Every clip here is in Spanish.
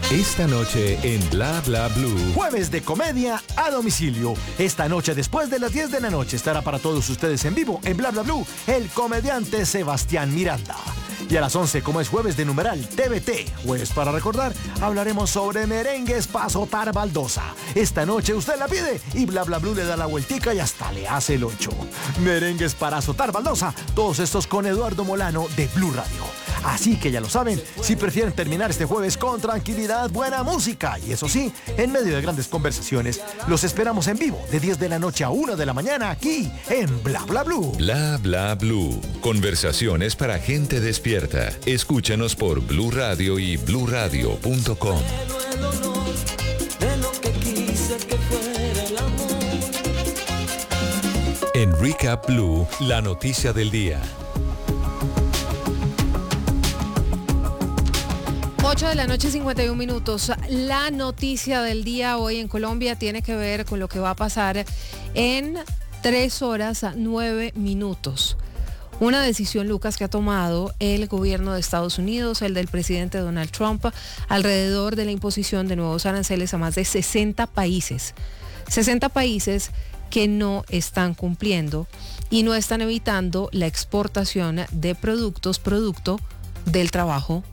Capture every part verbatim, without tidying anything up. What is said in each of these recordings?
Esta noche en Bla Bla Blue. Jueves de comedia a domicilio. Esta noche después de las diez de la noche estará para todos ustedes en vivo en Bla Bla Blue el comediante Sebastián Miranda. Y a las once, como es jueves de numeral T V T, jueves para recordar, hablaremos sobre merengues para azotar baldosa. Esta noche usted la pide y Bla Bla Blue le da la vueltica y hasta le hace el ocho. Merengues para azotar baldosa, todos estos con Eduardo Molano de Blue Radio. Así que ya lo saben, si prefieren terminar este jueves con tranquilidad, buena música y eso sí, en medio de grandes conversaciones, los esperamos en vivo de diez de la noche a una de la mañana aquí en Bla Bla Blue. Bla Bla Blue. Conversaciones para gente despierta. Escúchanos por Blue Radio y blue radio punto com. En Recap Blue, la noticia del día. ocho de la noche, cincuenta y un minutos. La noticia del día hoy en Colombia tiene que ver con lo que va a pasar en tres horas nueve minutos. Una decisión, Lucas, que ha tomado el gobierno de Estados Unidos, el del presidente Donald Trump, alrededor de la imposición de nuevos aranceles a más de sesenta países. sesenta países que no están cumpliendo y no están evitando la exportación de productos, producto del trabajo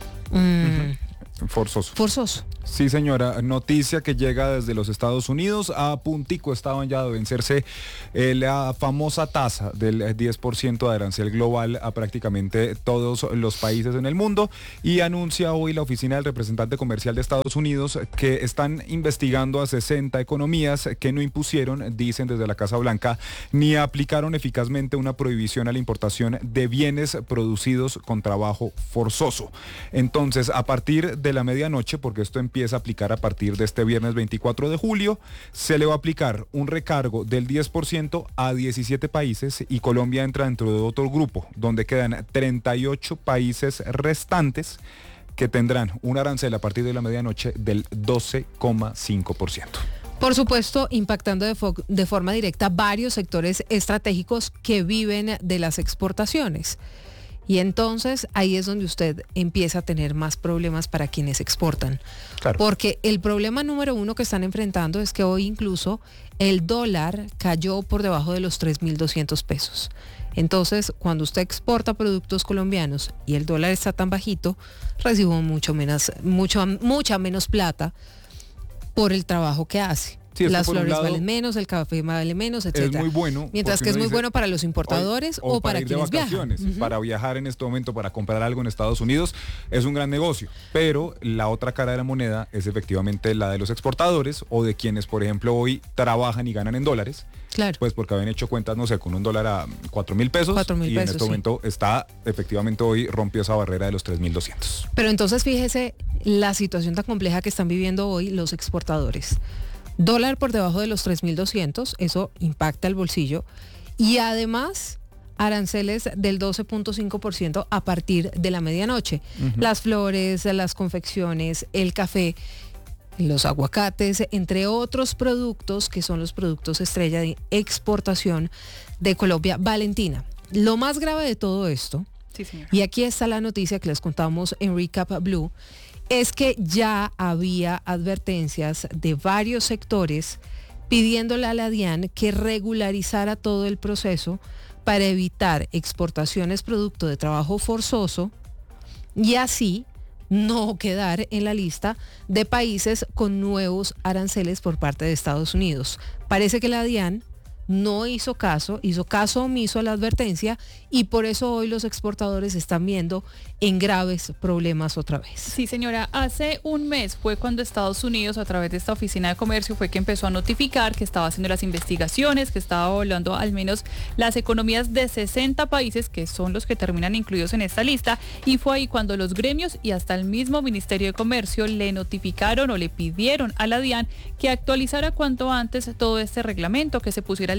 Mm. Forzoso. Forzoso. Sí, señora. Noticia que llega desde los Estados Unidos. A puntico estaban ya de vencerse eh, la famosa tasa del diez por ciento de arancel global a prácticamente todos los países en el mundo. Y anuncia hoy la oficina del representante comercial de Estados Unidos que están investigando a sesenta economías que no impusieron, dicen desde la Casa Blanca, ni aplicaron eficazmente una prohibición a la importación de bienes producidos con trabajo forzoso. Entonces, a partir de la medianoche, porque esto empieza a aplicar a partir de este viernes veinticuatro de julio, se le va a aplicar un recargo del diez por ciento a diecisiete países y Colombia entra dentro de otro grupo, donde quedan treinta y ocho países restantes que tendrán un arancel a partir de la medianoche del doce coma cinco por ciento. Por supuesto, impactando de, fo- de forma directa varios sectores estratégicos que viven de las exportaciones. Y entonces ahí es donde usted empieza a tener más problemas para quienes exportan. Claro. Porque el problema número uno que están enfrentando es que hoy incluso el dólar cayó por debajo de los tres mil doscientos pesos. Entonces, cuando usted exporta productos colombianos y el dólar está tan bajito, recibo mucho menos, mucho, mucha menos plata por el trabajo que hace. Sí, las flores lado, valen menos, el café vale menos, etcétera. Es muy bueno. Mientras que es muy bueno para los importadores o, o para, para ir quienes de vacaciones, viajan. Uh-huh. Para viajar en este momento, para comprar algo en Estados Unidos, es un gran negocio. Pero la otra cara de la moneda es efectivamente la de los exportadores o de quienes, por ejemplo, hoy trabajan y ganan en dólares. Claro. Pues porque habían hecho cuentas, no sé, con un dólar a cuatro mil pesos. Cuatro mil y pesos, en este sí. momento está, efectivamente hoy rompió esa barrera de los tres mil doscientos. Pero entonces fíjese la situación tan compleja que están viviendo hoy los exportadores. Dólar por debajo de los tres mil doscientos, eso impacta el bolsillo. Y además, aranceles del doce punto cinco por ciento a partir de la medianoche. Uh-huh. Las flores, las confecciones, el café, los aguacates, entre otros productos que son los productos estrella de exportación de Colombia. Valentina, lo más grave de todo esto, sí, señora. Y aquí está la noticia que les contamos en Recap Blue, es que ya había advertencias de varios sectores pidiéndole a la DIAN que regularizara todo el proceso para evitar exportaciones producto de trabajo forzoso y así no quedar en la lista de países con nuevos aranceles por parte de Estados Unidos. Parece que la DIAN no hizo caso, hizo caso omiso a la advertencia y por eso hoy los exportadores están viendo en graves problemas otra vez. Sí, señora, hace un mes fue cuando Estados Unidos, a través de esta oficina de comercio, fue que empezó a notificar que estaba haciendo las investigaciones, que estaba evaluando al menos las economías de sesenta países, que son los que terminan incluidos en esta lista, y fue ahí cuando los gremios y hasta el mismo Ministerio de Comercio le notificaron o le pidieron a la DIAN que actualizara cuanto antes todo este reglamento, que se pusiera al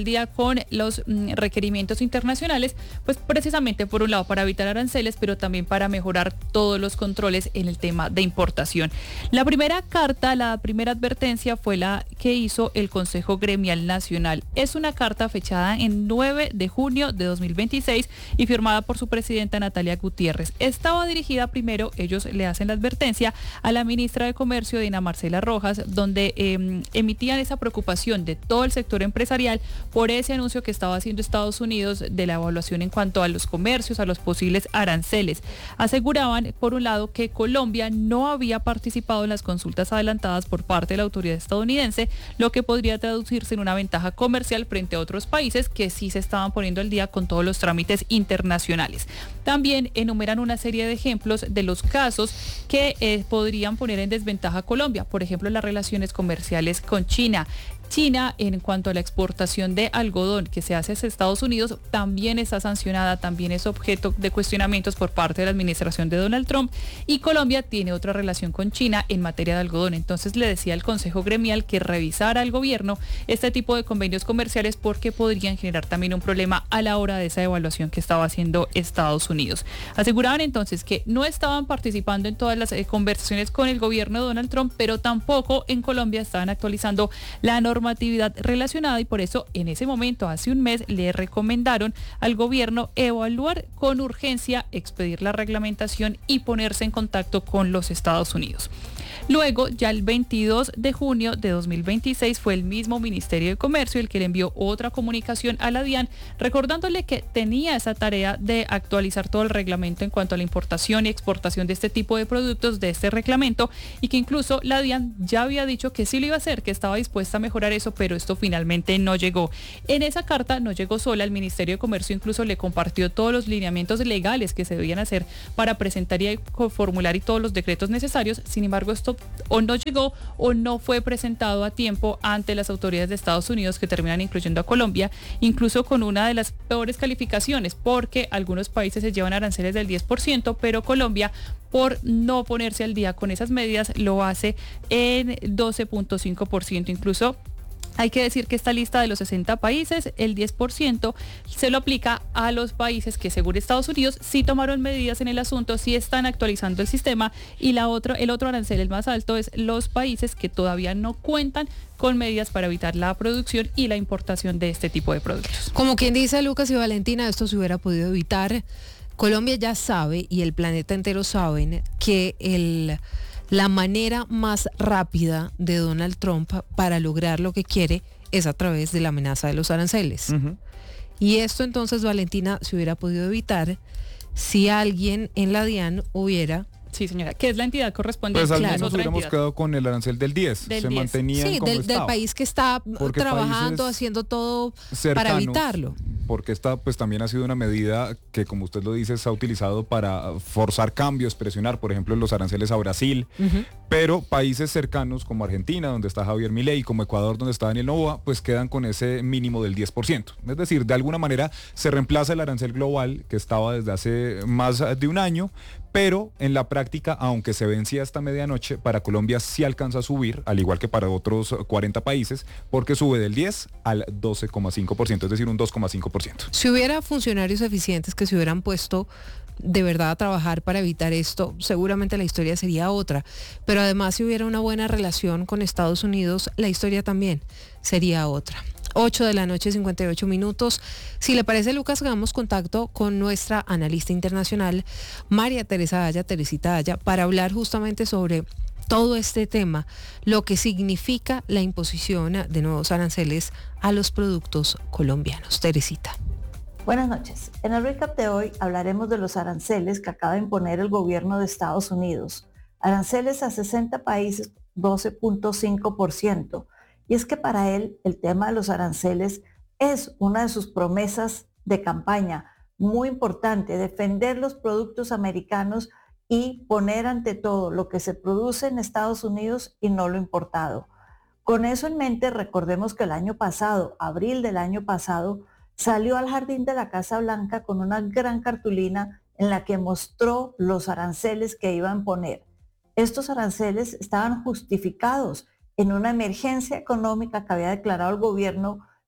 al día con los mm, requerimientos internacionales, pues precisamente por un lado para evitar aranceles, pero también para mejorar todos los controles en el tema de importación. La primera carta, la primera advertencia fue la que hizo el Consejo Gremial Nacional. Es una carta fechada en nueve de junio de dos mil veintiséis y firmada por su presidenta Natalia Gutiérrez. Estaba dirigida primero, ellos le hacen la advertencia a la ministra de Comercio, Dina Marcela Rojas, donde eh, emitían esa preocupación de todo el sector empresarial por ese anuncio que estaba haciendo Estados Unidos de la evaluación en cuanto a los comercios, a los posibles aranceles. Aseguraban, por un lado, que Colombia no había participado en las consultas adelantadas por parte de la autoridad estadounidense, lo que podría traducirse en una ventaja comercial frente a otros países que sí se estaban poniendo al día con todos los trámites internacionales. También enumeran una serie de ejemplos de los casos que eh, podrían poner en desventaja a Colombia, por ejemplo, las relaciones comerciales con China. China, en cuanto a la exportación de algodón que se hace hacia Estados Unidos, también está sancionada, también es objeto de cuestionamientos por parte de la administración de Donald Trump, y Colombia tiene otra relación con China en materia de algodón. Entonces le decía al Consejo Gremial que revisara al gobierno este tipo de convenios comerciales porque podrían generar también un problema a la hora de esa evaluación que estaba haciendo Estados Unidos. Aseguraban entonces que no estaban participando en todas las eh, conversaciones con el gobierno de Donald Trump, pero tampoco en Colombia estaban actualizando la norma normatividad relacionada, y por eso en ese momento, hace un mes, le recomendaron al gobierno evaluar con urgencia, expedir la reglamentación y ponerse en contacto con los Estados Unidos. Luego, ya el veintidós de junio de dos mil veintiséis, fue el mismo Ministerio de Comercio el que le envió otra comunicación a la DIAN, recordándole que tenía esa tarea de actualizar todo el reglamento en cuanto a la importación y exportación de este tipo de productos, de este reglamento, y que incluso la DIAN ya había dicho que sí lo iba a hacer, que estaba dispuesta a mejorar eso, pero esto finalmente no llegó. En esa carta no llegó sola, el Ministerio de Comercio incluso le compartió todos los lineamientos legales que se debían hacer para presentar y formular y todos los decretos necesarios. Sin embargo, esto o no llegó o no fue presentado a tiempo ante las autoridades de Estados Unidos, que terminan incluyendo a Colombia, incluso con una de las peores calificaciones, porque algunos países se llevan aranceles del diez por ciento, pero Colombia, por no ponerse al día con esas medidas, lo hace en doce punto cinco por ciento. Incluso hay que decir que esta lista de los sesenta países, el diez por ciento se lo aplica a los países que, según Estados Unidos, sí tomaron medidas en el asunto, sí están actualizando el sistema, y la otra, el otro arancel, el más alto, es los países que todavía no cuentan con medidas para evitar la producción y la importación de este tipo de productos. Como quien dice, Lucas y Valentina, esto se hubiera podido evitar. Colombia ya sabe, y el planeta entero saben, que el... la manera más rápida de Donald Trump para lograr lo que quiere es a través de la amenaza de los aranceles. Uh-huh. Y esto entonces, Valentina, se hubiera podido evitar si alguien en la DIAN hubiera... Sí, señora, que es la entidad correspondiente. Pues al menos claro, hubiéramos quedado con el arancel del diez. Del se diez. mantenía sí, como del, estaba. del país que está Porque trabajando, haciendo todo cercanos, para evitarlo. Porque esta pues también ha sido una medida que, como usted lo dice, se ha utilizado para forzar cambios, presionar, por ejemplo, los aranceles a Brasil. Uh-huh. Pero países cercanos como Argentina, donde está Javier Milei, como Ecuador, donde está Daniel Noboa, pues quedan con ese mínimo del diez por ciento. Es decir, de alguna manera se reemplaza el arancel global que estaba desde hace más de un año, pero en la práctica, aunque se vencía esta medianoche, para Colombia sí alcanza a subir, al igual que para otros cuarenta países, porque sube del diez al doce coma cinco por ciento, es decir, un dos coma cinco por ciento. Si hubiera funcionarios eficientes que se hubieran puesto de verdad a trabajar para evitar esto, seguramente la historia sería otra. Pero además, si hubiera una buena relación con Estados Unidos, la historia también sería otra. ocho de la noche, cincuenta y ocho minutos. Si le parece, Lucas, hagamos contacto con nuestra analista internacional, María Teresa Daya, Teresita Daya, para hablar justamente sobre todo este tema, lo que significa la imposición de nuevos aranceles a los productos colombianos. Teresita. Buenas noches. En el recap de hoy hablaremos de los aranceles que acaba de imponer el gobierno de Estados Unidos. Aranceles a sesenta países, doce punto cinco por ciento. Y es que para él el tema de los aranceles es una de sus promesas de campaña muy importante, defender los productos americanos y poner ante todo lo que se produce en Estados Unidos y no lo importado. Con eso en mente, recordemos que el año pasado, abril del año pasado, salió al jardín de la Casa Blanca con una gran cartulina en la que mostró los aranceles que iban a poner. Estos aranceles estaban justificados en una emergencia económica que había declarado el gobierno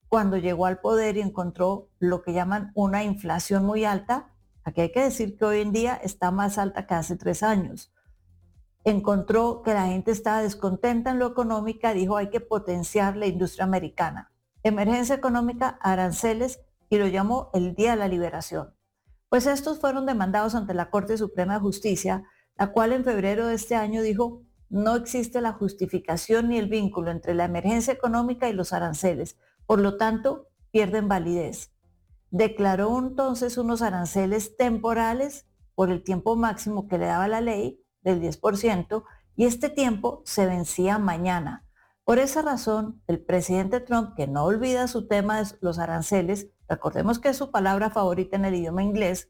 cuando llegó al poder y encontró lo que llaman una inflación muy alta. Aquí hay que decir que hoy en día está más alta que hace tres años. Encontró que la gente estaba descontenta en lo económica, dijo hay que potenciar la industria americana. Emergencia económica, aranceles, y lo llamó el Día de la Liberación. Pues estos fueron demandados ante la Corte Suprema de Justicia, la cual en febrero de este año dijo no existe la justificación ni el vínculo entre la emergencia económica y los aranceles, por lo tanto pierden validez. Declaró entonces unos aranceles temporales por el tiempo máximo que le daba la ley del diez por ciento, y este tiempo se vencía mañana. Por esa razón, el presidente Trump, que no olvida su tema de los aranceles, recordemos que es su palabra favorita en el idioma inglés,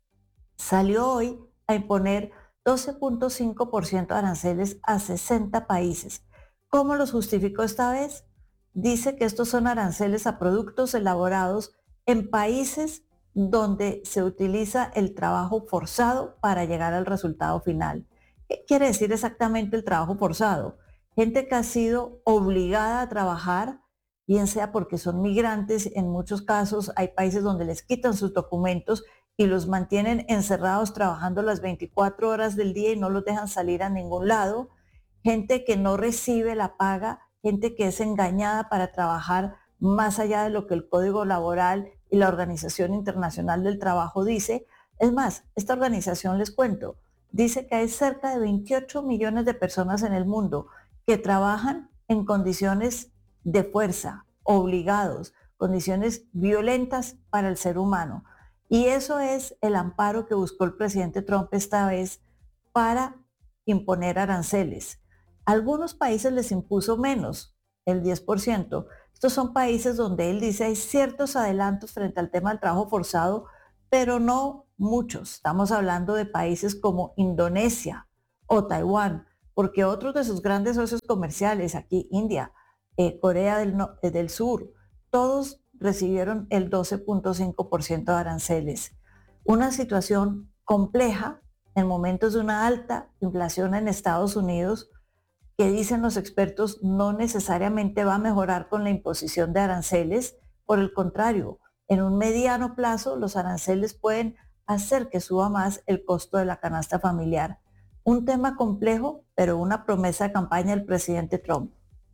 salió hoy a imponer doce punto cinco por ciento de aranceles a sesenta países. ¿Cómo los justificó esta vez? Dice que estos son aranceles a productos elaborados en países donde se utiliza el trabajo forzado para llegar al resultado final. ¿Qué quiere decir exactamente el trabajo forzado? Gente que ha sido obligada a trabajar, bien sea porque son migrantes, en muchos casos hay países donde les quitan sus documentos y los mantienen encerrados trabajando las veinticuatro horas del día y no los dejan salir a ningún lado. Gente que no recibe la paga, gente que es engañada para trabajar más allá de lo que el Código Laboral y la Organización Internacional del Trabajo dice. Es más, esta organización, les cuento, dice que hay cerca de veintiocho millones de personas en el mundo que trabajan en condiciones de fuerza, obligados, condiciones violentas para el ser humano. Y eso es el amparo que buscó el presidente Trump esta vez para imponer aranceles. A algunos países les impuso menos, el diez por ciento. Estos son países donde él dice hay ciertos adelantos frente al tema del trabajo forzado, pero no muchos. Estamos hablando de países como Indonesia o Taiwán, porque otros de sus grandes socios comerciales, aquí India, eh, Corea del, no, eh, del Sur, todos recibieron el doce punto cinco por ciento de aranceles. Una situación compleja en momentos de una alta inflación en Estados Unidos, que dicen los expertos no necesariamente va a mejorar con la imposición de aranceles. Por el contrario, en un mediano plazo los aranceles pueden hacer que suba más el costo de la canasta familiar. Un tema complejo, pero una promesa de campaña del presidente Trump.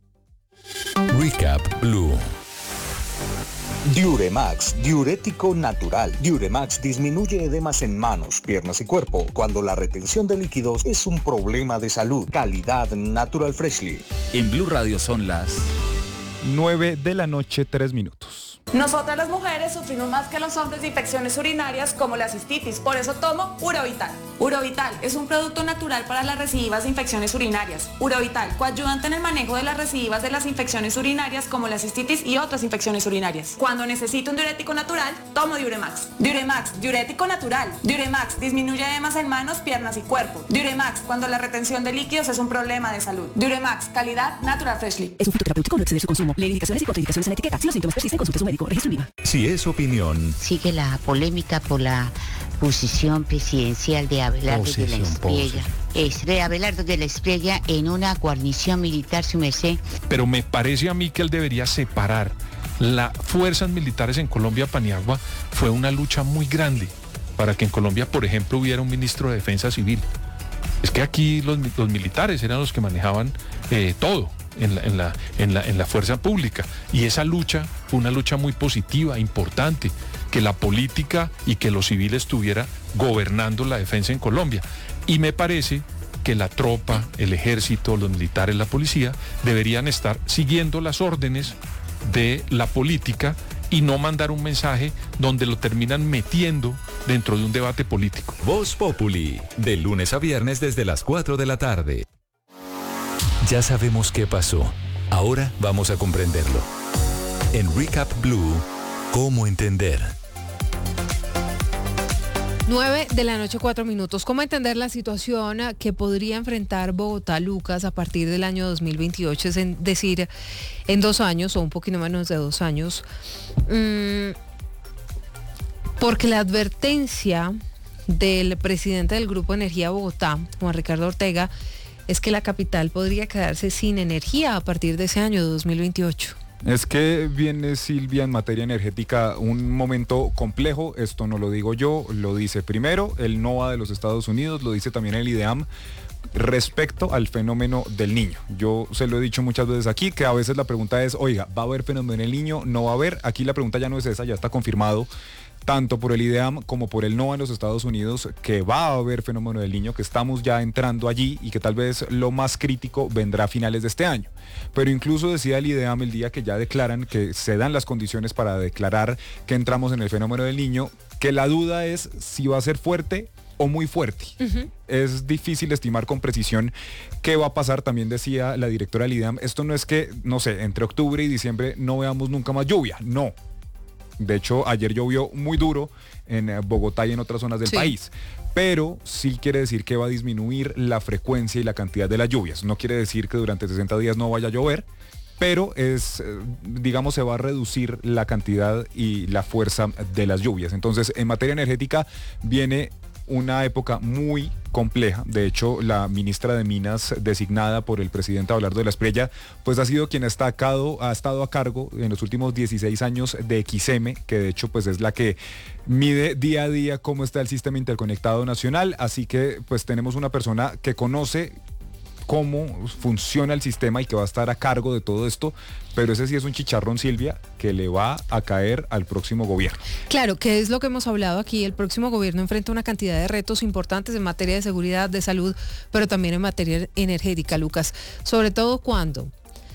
Recap Blue. Diuremax, diurético natural. Diuremax disminuye edemas en manos, piernas y cuerpo cuando la retención de líquidos es un problema de salud. Calidad Natural Freshly. En Blue Radio son las nueve de la noche, tres minutos. Nosotras las mujeres sufrimos más que los hombres de infecciones urinarias como la cistitis, por eso tomo Urovital. Urovital es un producto natural para las recidivas de infecciones urinarias. Urovital, coayudante en el manejo de las recidivas de las infecciones urinarias como la cistitis y otras infecciones urinarias. Cuando necesito un diurético natural, tomo Diuremax. Diuremax, diurético natural. Diuremax disminuye edemas en manos, piernas y cuerpo. Diuremax, cuando la retención de líquidos es un problema de salud. Diuremax, calidad Natural Freshly. Es un fitoterapéutico, no exceder su consumo. Lee indicaciones y contraindicaciones en la etiqueta. Si los síntomas persisten, consulte a su médico. Registro IVA. Si es opinión. Sigue la polémica por la posición presidencial de Abelardo posición, de la Espriella. Es de Abelardo de la Espriella en una guarnición militar, su merced. Pero me parece a mí que él debería separar. Las fuerzas militares en Colombia, Paniagua, fue una lucha muy grande para que en Colombia, por ejemplo, hubiera un ministro de Defensa Civil. Es que aquí los, los militares eran los que manejaban eh, todo. En la, en, la, en, la, en la fuerza pública, y esa lucha fue una lucha muy positiva, importante, que la política y que los civiles estuviera gobernando la defensa en Colombia, y me parece que la tropa, el ejército, los militares, la policía deberían estar siguiendo las órdenes de la política y no mandar un mensaje donde lo terminan metiendo dentro de un debate político. Voz Populi, de lunes a viernes desde las cuatro de la tarde. Ya sabemos qué pasó. Ahora vamos a comprenderlo. En Recap Blue, ¿cómo entender? nueve de la noche, cuatro minutos. ¿Cómo entender la situación que podría enfrentar Bogotá, Lucas, a partir del año dos mil veintiocho? Es en decir, en dos años o un poquito menos de dos años. Mm, porque la advertencia del presidente del Grupo Energía Bogotá, Juan Ricardo Ortega, es que la capital podría quedarse sin energía a partir de ese año dos mil veintiocho. Es que viene, Silvia, en materia energética un momento complejo. Esto no lo digo yo, lo dice primero el NOAA de los Estados Unidos, lo dice también el IDEAM, respecto al fenómeno del Niño. Yo se lo he dicho muchas veces aquí, que a veces la pregunta es, oiga, ¿va a haber fenómeno del Niño? ¿No va a haber? Aquí la pregunta ya no es esa, ya está confirmado tanto por el IDEAM como por el NOAA en los Estados Unidos, que va a haber fenómeno del Niño, que estamos ya entrando allí y que tal vez lo más crítico vendrá a finales de este año. Pero incluso decía el IDEAM el día que ya declaran que se dan las condiciones para declarar que entramos en el fenómeno del Niño, que la duda es si va a ser fuerte o muy fuerte. Uh-huh. Es difícil estimar con precisión qué va a pasar. También decía la directora del IDEAM, esto no es que, no sé, entre octubre y diciembre no veamos nunca más lluvia, no. De hecho, ayer llovió muy duro en Bogotá y en otras zonas del sí. país. Pero sí quiere decir que va a disminuir la frecuencia y la cantidad de las lluvias. No quiere decir que durante sesenta días no vaya a llover, pero es, digamos, se va a reducir la cantidad y la fuerza de las lluvias. Entonces, en materia energética viene una época muy compleja. De hecho, la ministra de Minas, designada por el presidente Abelardo de la Espriella, pues ha sido quien ha estado, ha estado a cargo en los últimos dieciséis años de X M, que de hecho pues es la que mide día a día cómo está el sistema interconectado nacional. Así que pues tenemos una persona que conoce cómo funciona el sistema y que va a estar a cargo de todo esto, pero ese sí es un chicharrón, Silvia, que le va a caer al próximo gobierno. Claro, que es lo que hemos hablado aquí. El próximo gobierno enfrenta una cantidad de retos importantes en materia de seguridad, de salud, pero también en materia energética, Lucas. Sobre todo cuando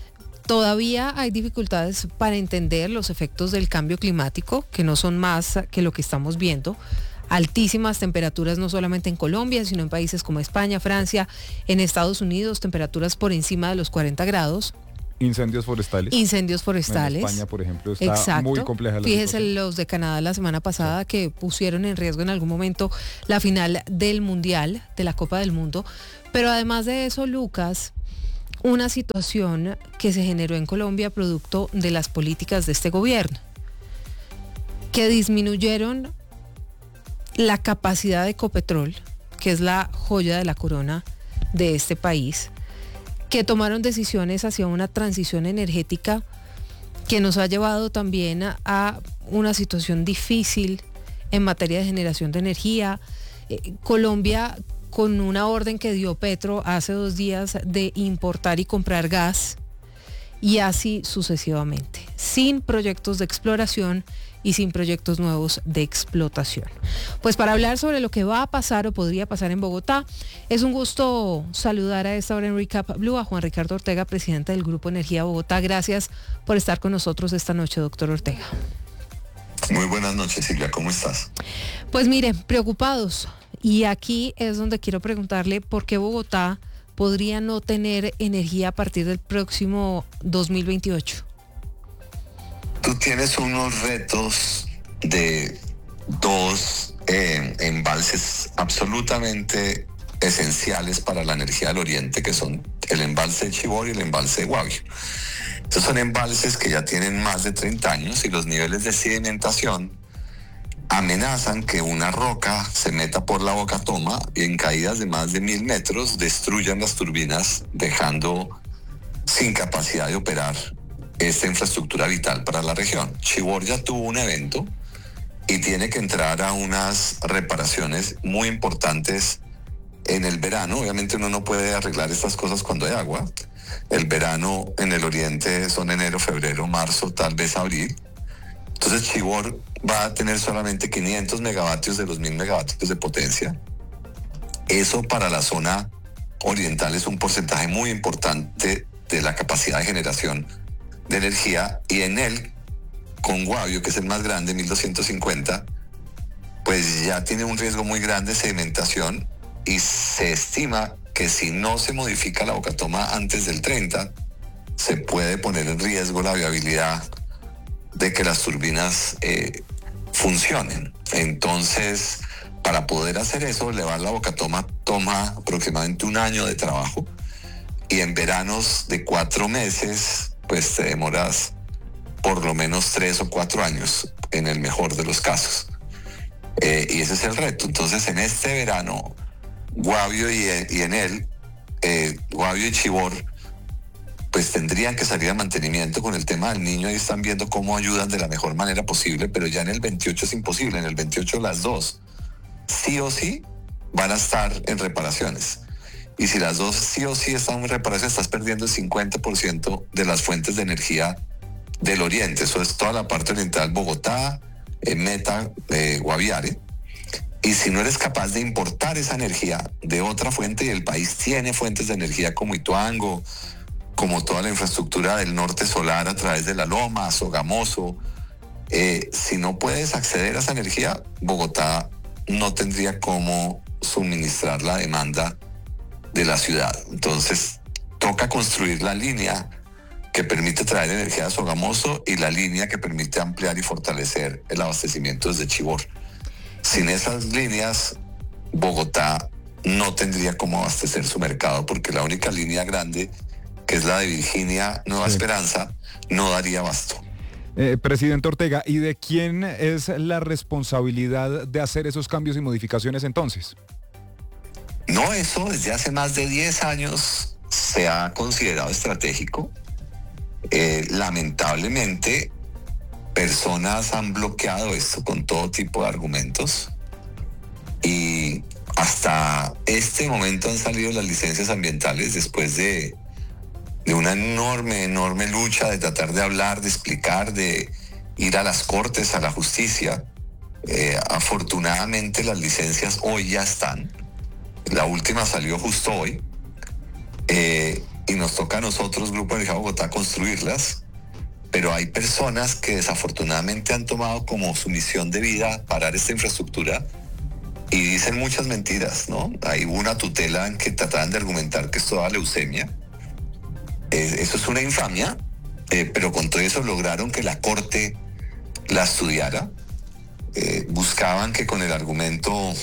todavía hay dificultades para entender los efectos del cambio climático, que no son más que lo que estamos viendo. Altísimas temperaturas no solamente en Colombia, sino en países como España, Francia, en Estados Unidos, temperaturas por encima de los cuarenta grados. Incendios forestales. Incendios forestales. En España, por ejemplo, está Exacto. muy compleja la Fíjese situación. Los de Canadá la semana pasada, sí, que pusieron en riesgo en algún momento la final del Mundial, de la Copa del Mundo. Pero además de eso, Lucas, una situación que se generó en Colombia producto de las políticas de este gobierno, que disminuyeron la capacidad de Ecopetrol, que es la joya de la corona de este país, que tomaron decisiones hacia una transición energética que nos ha llevado también a, a una situación difícil en materia de generación de energía. Eh, Colombia, con una orden que dio Petro hace dos días de importar y comprar gas, y así sucesivamente, sin proyectos de exploración y sin proyectos nuevos de explotación. Pues para hablar sobre lo que va a pasar o podría pasar en Bogotá, es un gusto saludar a esta hora en Recap Blue a Juan Ricardo Ortega, presidente del Grupo Energía Bogotá. Gracias por estar con nosotros esta noche, doctor Ortega. Muy buenas noches, Silvia, ¿cómo estás? Pues mire, preocupados. Y aquí es donde quiero preguntarle por qué Bogotá podría no tener energía a partir del próximo dos mil veintiocho. Tú tienes unos retos de dos eh, embalses absolutamente esenciales para la energía del Oriente, que son el embalse de Chivor y el embalse de Guavio. Estos son embalses que ya tienen más de treinta años y los niveles de sedimentación amenazan que una roca se meta por la boca toma y en caídas de más de mil metros destruyan las turbinas, dejando sin capacidad de operar esta infraestructura vital para la región. Chivor ya tuvo un evento y tiene que entrar a unas reparaciones muy importantes en el verano. Obviamente uno no puede arreglar estas cosas cuando hay agua. El verano en el oriente son enero, febrero, marzo, tal vez abril. Entonces Chivor va a tener solamente quinientos megavatios de los mil megavatios de potencia. Eso para la zona oriental es un porcentaje muy importante de la capacidad de generación de energía, y en él, con Guavio, que es el más grande, mil doscientos cincuenta, pues ya tiene un riesgo muy grande de sedimentación y se estima que si no se modifica la bocatoma antes del treinta, se puede poner en riesgo la viabilidad de que las turbinas eh, funcionen. Entonces, para poder hacer eso, elevar la bocatoma toma aproximadamente un año de trabajo, y en veranos de cuatro meses pues te demoras por lo menos tres o cuatro años, en el mejor de los casos. Eh, y ese es el reto. Entonces, en este verano, Guavio y, y en él, eh, Guavio y Chivor, pues tendrían que salir a mantenimiento. Con el tema del niño, ahí están viendo cómo ayudan de la mejor manera posible, pero ya en el veintiocho es imposible. En el veintiocho las dos sí o sí van a estar en reparaciones. Y si las dos sí o sí están en reparaciones, estás perdiendo el cincuenta por ciento de las fuentes de energía del oriente. Eso es toda la parte oriental, Bogotá, eh, Meta, eh, Guaviare. Y si no eres capaz de importar esa energía de otra fuente, y el país tiene fuentes de energía como Ituango, como toda la infraestructura del norte solar a través de la Loma, Sogamoso, eh, si no puedes acceder a esa energía, Bogotá no tendría cómo suministrar la demanda de la ciudad. Entonces, toca construir la línea que permite traer energía a Sogamoso y la línea que permite ampliar y fortalecer el abastecimiento desde Chivor. Sin esas líneas, Bogotá no tendría cómo abastecer su mercado, porque la única línea grande, que es la de Virginia Nueva sí. Esperanza, no daría abasto. Eh, presidente Ortega, ¿y de quién es la responsabilidad de hacer esos cambios y modificaciones entonces? No, eso desde hace más de diez años se ha considerado estratégico. Eh, lamentablemente, personas han bloqueado esto con todo tipo de argumentos y hasta este momento han salido las licencias ambientales después de, de una enorme, enorme lucha de tratar de hablar, de explicar, de ir a las cortes, a la justicia. Eh, afortunadamente las licencias hoy ya están. La última salió justo hoy. Eh, y nos toca a nosotros, Grupo Energía Bogotá, construirlas. Pero hay personas que desafortunadamente han tomado como su misión de vida parar esta infraestructura y dicen muchas mentiras, ¿no? Hay una tutela en que trataban de argumentar que esto daba leucemia. Eh, eso es una infamia, eh, pero con todo eso lograron que la Corte la estudiara. Eh, buscaban que con el argumento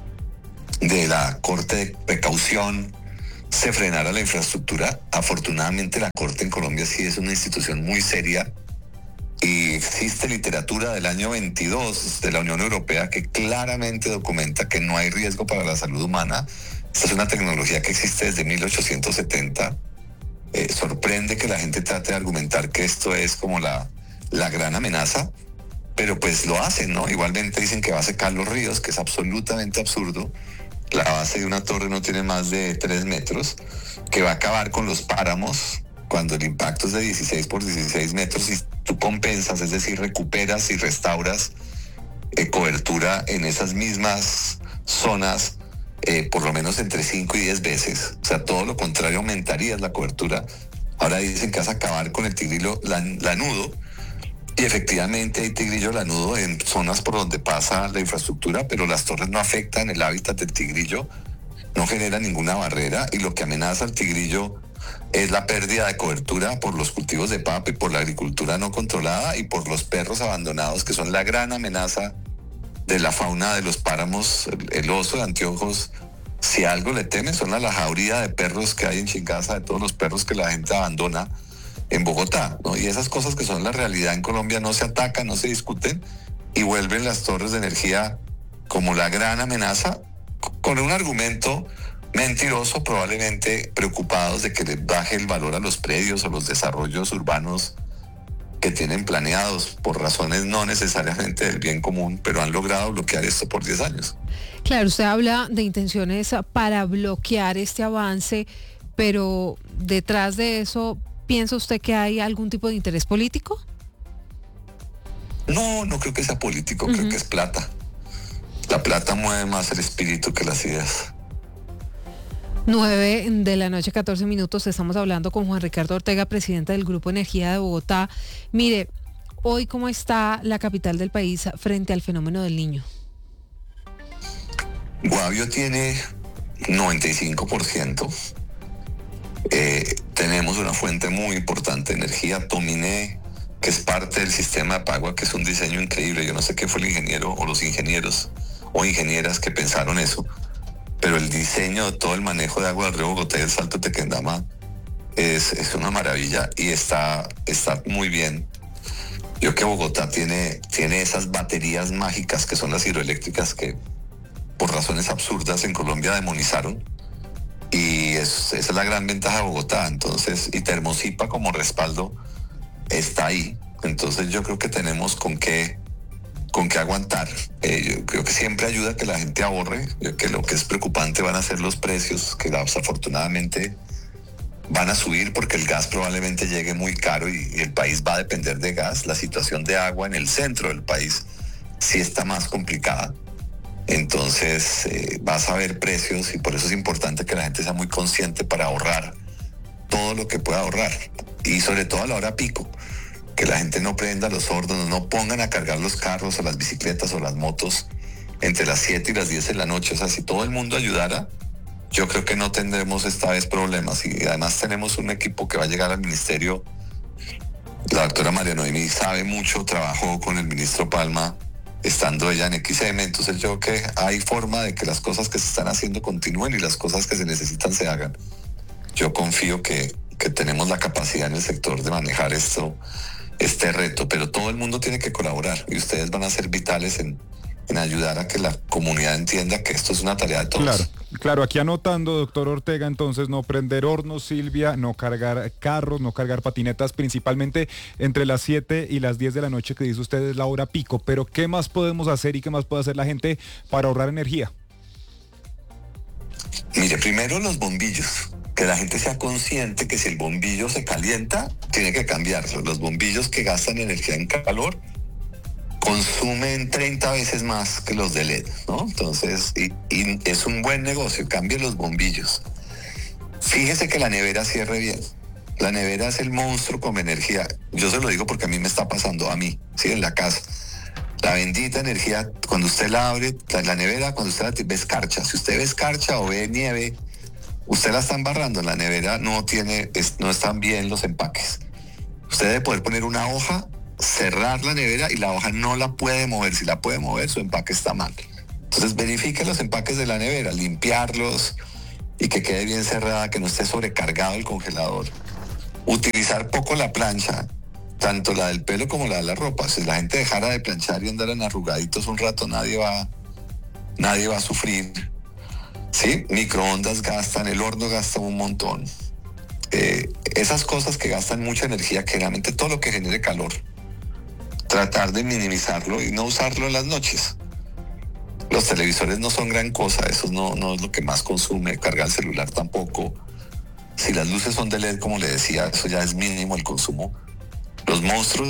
de la Corte de precaución se frenara la infraestructura. Afortunadamente la Corte en Colombia sí es una institución muy seria y existe literatura del año veintidós de la Unión Europea que claramente documenta que no hay riesgo para la salud humana. Esta es una tecnología que existe desde mil ochocientos setenta. Eh, sorprende que la gente trate de argumentar que esto es como la, la gran amenaza, pero pues lo hacen, ¿no? Igualmente dicen que va a secar los ríos, que es absolutamente absurdo. La base de una torre no tiene más de tres metros, que va a acabar con los páramos cuando el impacto es de dieciséis por dieciséis metros y tú compensas, es decir, recuperas y restauras eh, cobertura en esas mismas zonas eh, por lo menos entre cinco y diez veces. O sea, todo lo contrario, aumentarías la cobertura. Ahora dicen que vas a acabar con el tigrillo lan- lanudo. Y efectivamente hay tigrillo lanudo en zonas por donde pasa la infraestructura, pero las torres no afectan el hábitat del tigrillo, no generan ninguna barrera, y lo que amenaza al tigrillo es la pérdida de cobertura por los cultivos de papa y por la agricultura no controlada y por los perros abandonados, que son la gran amenaza de la fauna de los páramos. El oso de anteojos, si algo le teme, son a la jauría de perros que hay en Chingaza, de todos los perros que la gente abandona en Bogotá, ¿no? Y esas cosas que son la realidad en Colombia no se atacan, no se discuten y vuelven las torres de energía como la gran amenaza, con un argumento mentiroso, probablemente preocupados de que les baje el valor a los predios o los desarrollos urbanos que tienen planeados por razones no necesariamente del bien común, pero han logrado bloquear esto por diez años. Claro, usted habla de intenciones para bloquear este avance, pero detrás de eso, ¿piensa usted que hay algún tipo de interés político? No, no creo que sea político, uh-huh. Creo que es plata. La plata mueve más el espíritu que las ideas. nueve de la noche, catorce minutos, estamos hablando con Juan Ricardo Ortega, presidente del Grupo Energía de Bogotá. Mire, hoy, ¿cómo está la capital del país frente al fenómeno del Niño? Guavio tiene noventa y cinco por ciento. Eh, tenemos una fuente muy importante de energía, Tominé, que es parte del sistema de Pagua, que es un diseño increíble. Yo no sé qué fue el ingeniero o los ingenieros o ingenieras que pensaron eso, pero el diseño de todo el manejo de agua del río Bogotá y el Salto de Tequendama es, es una maravilla y está, está muy bien. Yo creo que Bogotá tiene, tiene esas baterías mágicas que son las hidroeléctricas que por razones absurdas en Colombia demonizaron. Y es, esa es la gran ventaja de Bogotá. Entonces, y Termosipa como respaldo está ahí. Entonces yo creo que tenemos con qué, con qué aguantar. Eh, yo creo que siempre ayuda que la gente ahorre. Yo creo que lo que es preocupante van a ser los precios, que desafortunadamente van a subir porque el gas probablemente llegue muy caro y, y el país va a depender de gas. La situación de agua en el centro del país sí está más complicada. Entonces eh, vas a ver precios y por eso es importante que la gente sea muy consciente para ahorrar todo lo que pueda ahorrar. Y sobre todo a la hora pico, que la gente no prenda los hornos, no pongan a cargar los carros o las bicicletas o las motos entre las siete y las diez de la noche. O sea, si todo el mundo ayudara, yo creo que no tendremos esta vez problemas. Y además tenemos un equipo que va a llegar al ministerio. La doctora María Noemí sabe mucho, trabajó con el ministro Palma estando ella en X M, entonces yo creo que hay forma de que las cosas que se están haciendo continúen y las cosas que se necesitan se hagan. Yo confío que, que tenemos la capacidad en el sector de manejar esto, este reto, pero todo el mundo tiene que colaborar y ustedes van a ser vitales en, en ayudar a que la comunidad entienda que esto es una tarea de todos. Claro, claro, aquí anotando, doctor Ortega, entonces no prender hornos, Silvia, no cargar carros, no cargar patinetas, principalmente entre las siete y las diez de la noche, que dice usted es la hora pico, pero ¿qué más podemos hacer y qué más puede hacer la gente para ahorrar energía? Mire, primero los bombillos, que la gente sea consciente que si el bombillo se calienta, tiene que cambiarlo. Los bombillos que gastan energía en calor consumen treinta veces más que los de L E D, ¿no? Entonces, y, y es un buen negocio, cambie los bombillos. Fíjese que la nevera cierre bien. La nevera es el monstruo con energía. Yo se lo digo porque a mí me está pasando, a mí, ¿sí? En la casa. La bendita energía, cuando usted la abre, la, la nevera, cuando usted la ve escarcha. Si usted ve escarcha o ve nieve, usted la está embarrando. En la nevera no tiene, es, no están bien los empaques. Usted debe poder poner una hoja, cerrar la nevera y la hoja no la puede mover. Si la puede mover, su empaque está mal. Entonces verifique los empaques de la nevera, limpiarlos y que quede bien cerrada, que no esté sobrecargado el congelador. Utilizar poco la plancha, tanto la del pelo como la de la ropa. Si la gente dejara de planchar y andar en arrugaditos un rato, nadie va, nadie va a sufrir. Sí, microondas gastan, el horno gasta un montón. Eh, esas cosas que gastan mucha energía, que realmente todo lo que genere calor, tratar de minimizarlo y no usarlo en las noches. Los televisores no son gran cosa, eso no, no es lo que más consume, cargar el celular tampoco. Si las luces son de L E D, como le decía, eso ya es mínimo el consumo. Los monstruos